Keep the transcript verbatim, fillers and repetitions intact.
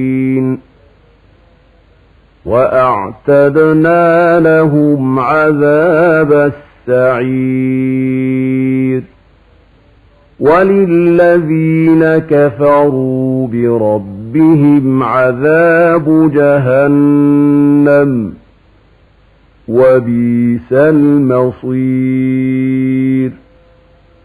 وأعتدنا لهم عذاب السعير وللذين كفروا بربهم عذاب جهنم وبئس المصير.